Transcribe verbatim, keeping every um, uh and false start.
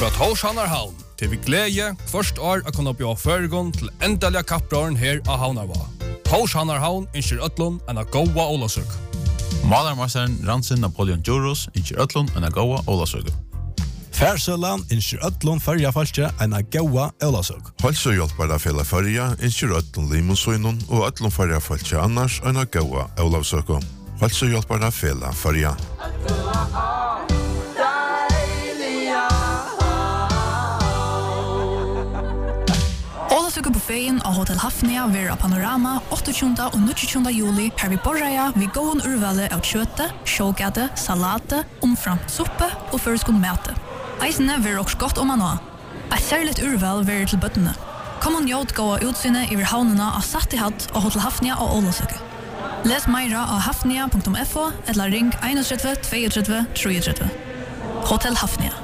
Fra Torshavnar havn til vi glede først år å kunne bjøre føregon til endelige kapprøren her av Havnarva. Torshavnar havn innskjer Øtlund enn a goa Olasøk. Malermasteren Ransin Napoleon Djurus innskjer Øtlund enn a goa Olasøk. Færsølan innskjer Øtlund førja falskje enn a goa Olasøk. Halsøhjelpare fela førja innskjer Øtlund Limosøynun og Øtlund førja falskje annars enn a goa Olasøk. Halsøhjelpare fela førja. Buffeten av Hotel Hafnia vera Panorama åttogtjúnda og nítogtjúnda juli her vi borraja vi gåen urvale av kjøte, sjågade, salate, omframt suppe og føreskund mate. Eisene vera også godt om man nå. Et særligt urval vera til bøttene. Kom on jod gåa utsynet iver havnena av Sattihatt og Hotel Hafnia og Ålesøke. Les meira av hafnia punktum f o eller ring tre ett två tre tre tre. Hotel Hafnia.